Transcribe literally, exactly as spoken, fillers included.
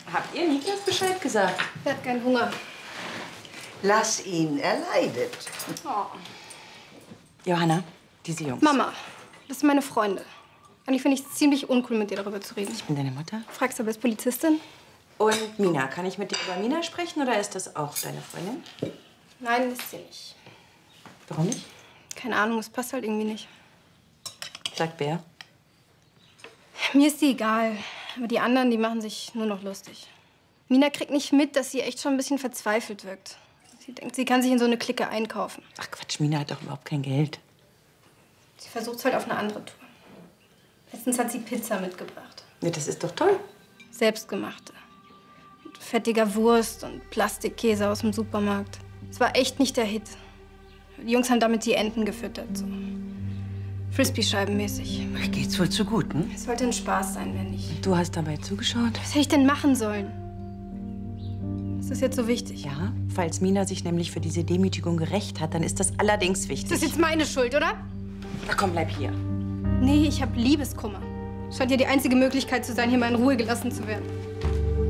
Habt ihr Niklas Bescheid gesagt? Er hat keinen Hunger. Lass ihn, er leidet. Oh. Johanna, diese Jungs. Mama, das sind meine Freunde. Eigentlich finde ich es ziemlich uncool, mit dir darüber zu reden. Ich bin deine Mutter. Fragst du, aber als Polizistin? Und Mina, kann ich mit dir über Mina sprechen oder ist das auch deine Freundin? Nein, ist sie nicht. Warum nicht? Keine Ahnung, es passt halt irgendwie nicht. Sagt wer? Mir ist sie egal. Aber die anderen, die machen sich nur noch lustig. Mina kriegt nicht mit, dass sie echt schon ein bisschen verzweifelt wirkt. Sie denkt, sie kann sich in so eine Clique einkaufen. Ach Quatsch, Mina hat doch überhaupt kein Geld. Sie versucht es halt auf eine andere Tour. Letztens hat sie Pizza mitgebracht. Ja, das ist doch toll. Selbstgemachte. Mit fettiger Wurst und Plastikkäse aus dem Supermarkt. Es war echt nicht der Hit. Die Jungs haben damit die Enten gefüttert. So. Frisbee-Scheiben-mäßig. Geht's wohl zu gut, hm? Es sollte ein Spaß sein, wenn nicht. Du hast dabei zugeschaut? Was hätte ich denn machen sollen? Ist das jetzt so wichtig? Ja, falls Mina sich nämlich für diese Demütigung gerecht hat, dann ist das allerdings wichtig. Ist das jetzt meine Schuld, oder? Na komm, bleib hier. Nee, ich habe Liebeskummer. Scheint ja die einzige Möglichkeit zu sein, hier mal in Ruhe gelassen zu werden.